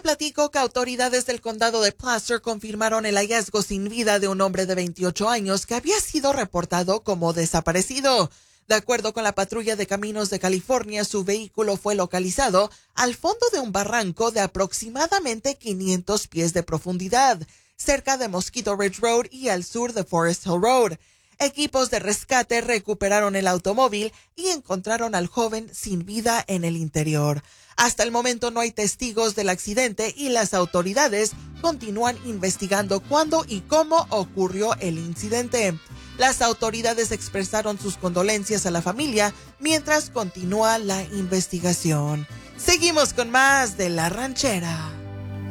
platico que autoridades del condado de Placer confirmaron el hallazgo sin vida de un hombre de 28 años que había sido reportado como desaparecido. De acuerdo con la patrulla de caminos de California, su vehículo fue localizado al fondo de un barranco de aproximadamente 500 pies de profundidad, cerca de Mosquito Ridge Road y al sur de Forest Hill Road. Equipos de rescate recuperaron el automóvil y encontraron al joven sin vida en el interior. Hasta el momento no hay testigos del accidente y las autoridades continúan investigando cuándo y cómo ocurrió el incidente. Las autoridades expresaron sus condolencias a la familia mientras continúa la investigación. Seguimos con más de La Ranchera.